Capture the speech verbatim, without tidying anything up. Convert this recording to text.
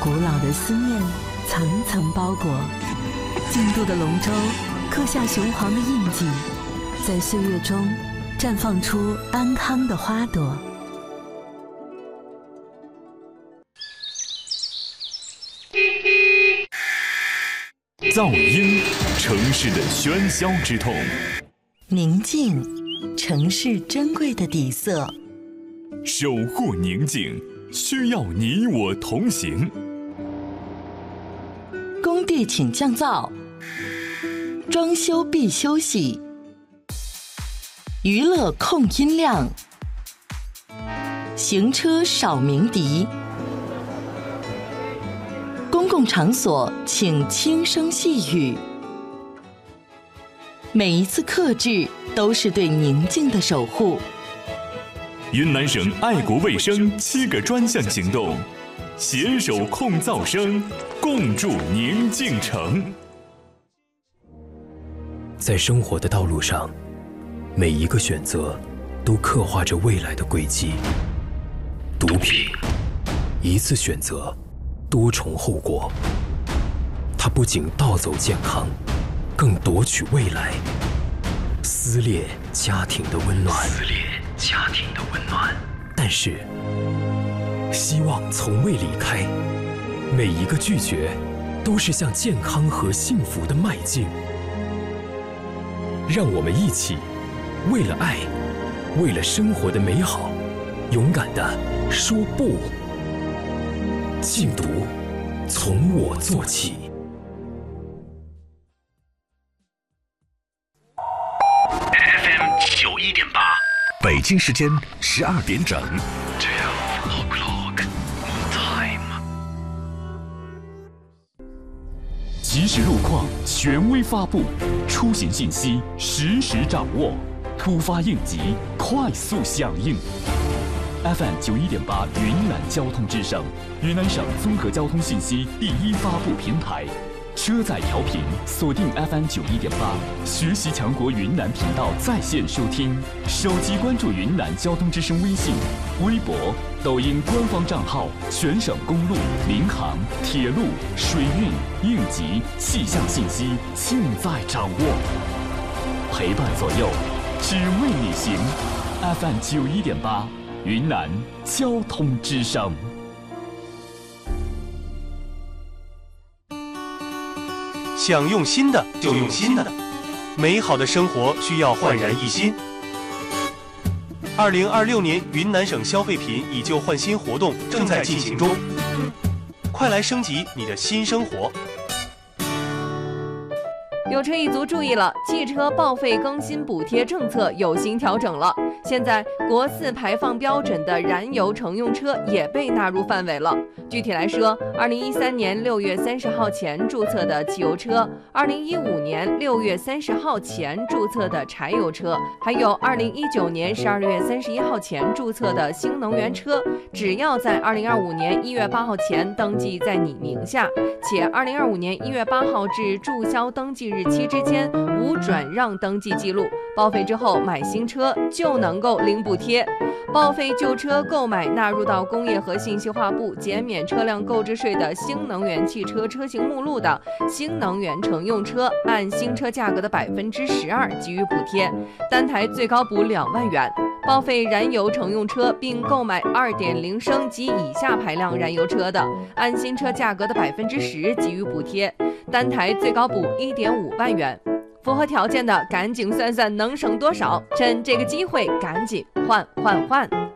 古老的思念层层包裹，京都的龙舟刻下雄黄的印记，在岁月中绽放出安康的花朵。 噪音，城市的喧嚣之痛； 宁静，城市珍贵的底色。 守护宁静，需要你我同行。 工地请降噪，装修必休息。娱乐控音量，行车少鸣笛。公共场所请轻声细语。每一次克制都是对宁静的守护。 云南省爱国卫生七个专项行动，携手控噪声，共筑宁静城。 在生活的道路上，每一个选择都刻画着未来的轨迹。毒品，一次选择，多重后果。它不仅盗走健康，更夺取未来，撕裂家庭的温暖。撕裂家庭的温暖。但是，希望从未离开。每一个拒绝，都是向健康和幸福的迈进。让我们一起，为了爱，为了生活的美好，勇敢地说不。禁毒，从我做起。 F M 九一点八，北京时间十二点整。Twelve o'clock time。 即时路况权威发布，出行信息实时掌握，突发应急快速响应。F M 九一点八云南交通之声，云南省综合交通信息第一发布平台。车载调频锁定 F M 九一点八，学习强国云南频道在线收听，手机关注云南交通之声微信、微博、抖音官方账号，全省公路、民航、铁路、水运、应急、气象信息尽在掌握，陪伴左右，只为你行。F M 九一点八，云南交通之声。 想用新的就用新的，美好的生活需要焕然一新。二零二六年云南省消费品以旧换新活动正在进行中，快来升级你的新生活。 有车一族注意了，汽车报废更新补贴政策有新调整了。现在国四排放标准的燃油乘用车也被纳入范围了。具体来说，二零一三年六月三十号前注册的汽油车，二零一五年六月三十号前注册的柴油车，还有二零一九年十二月三十一号前注册的新能源车，只要在二零二五年一月八号前登记在你名下，且二零二五年一月八号至注销登记日期之间无转让登记记录，报废之后买新车就能够领补贴。报废旧车购买纳入到工业和信息化部减免车辆购置税的新能源汽车车型目录的新能源乘用车，按新车价格的百分之十二给予补贴，单台最高补两万元。报废燃油乘用车并购买二点零升及以下排量燃油车的，按新车价格的百分之十给予补贴，单台最高补一点五万元。符合条件的赶紧算算能省多少，趁这个机会赶紧换换换。